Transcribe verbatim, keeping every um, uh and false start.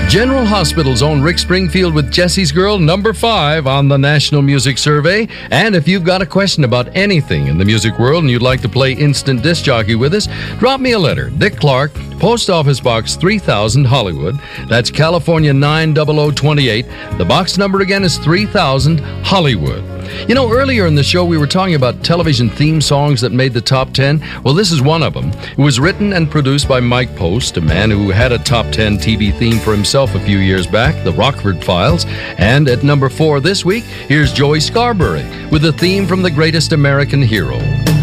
General Hospital's own Rick Springfield with Jesse's Girl, number five on the National Music Survey. And if you've got a question about anything in the music world and you'd like to play instant disc jockey with us, drop me a letter. Dick Clark, Post Office Box three thousand, Hollywood. That's California nine zero zero two eight. The box number again is three thousand, Hollywood. You know, earlier in the show, we were talking about television theme songs that made the top ten. Well, this is one of them. It was written and produced by Mike Post, a man who had a top ten T V theme for himself a few years back, The Rockford Files. And at number four this week, here's Joey Scarbury with a theme from The Greatest American Hero.